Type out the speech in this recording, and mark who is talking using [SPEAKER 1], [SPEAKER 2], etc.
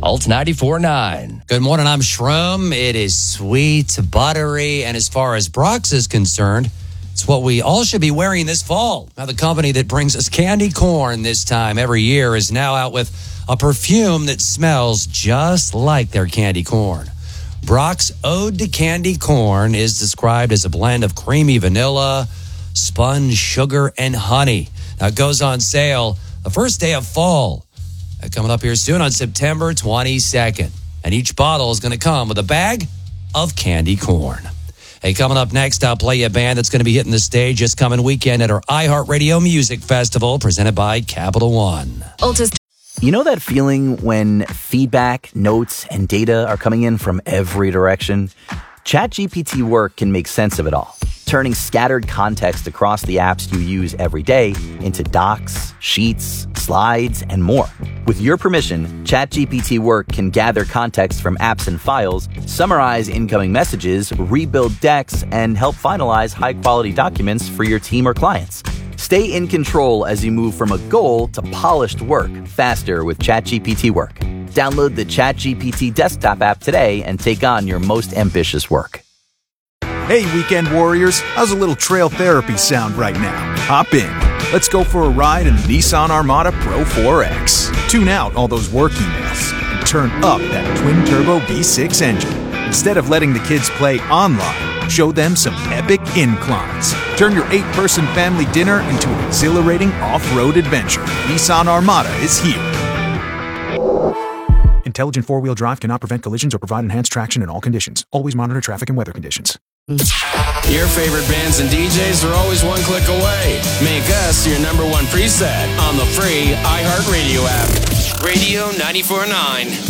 [SPEAKER 1] Alt 94.9.
[SPEAKER 2] Good morning, I'm Shroom. It is sweet, buttery, and as far as Brock's is concerned, it's what we all should be wearing this fall. Now, the company that brings us candy corn this time every year is now out with a perfume that smells just like their candy corn. Brock's Ode to Candy Corn is described as a blend of creamy vanilla, spun sugar, and honey. Now, it goes on sale the first day of fall. Coming up here soon on September 22nd. And each bottle is going to come with a bag of candy corn. Hey, coming up next, I'll play you a band that's going to be hitting the stage this coming weekend at our iHeartRadio Music Festival presented by Capital One.
[SPEAKER 3] You know that feeling when feedback, notes, and data are coming in from every direction? ChatGPT Work can make sense of it all, turning scattered context across the apps you use every day into docs, sheets, slides, and more. With your permission, ChatGPT Work can gather context from apps and files, summarize incoming messages, rebuild decks, and help finalize high-quality documents for your team or clients. Stay in control as you move from a goal to polished work faster with ChatGPT Work. Download the ChatGPT desktop app today and take on your most ambitious work.
[SPEAKER 4] Hey, weekend warriors, how's a little trail therapy sound right now? Hop in. Let's go for a ride in the Nissan Armada Pro 4X. Tune out all those work emails and turn up that twin-turbo V6 engine. Instead of letting the kids play online, show them some epic inclines. Turn your 8-person family dinner into an exhilarating off-road adventure. Nissan Armada is here. Intelligent four-wheel drive cannot prevent collisions or provide enhanced traction in all conditions. Always monitor traffic and weather conditions.
[SPEAKER 5] Your favorite bands and DJs are always one click away. Make us your number one preset on the free iHeartRadio app. Radio 94.9.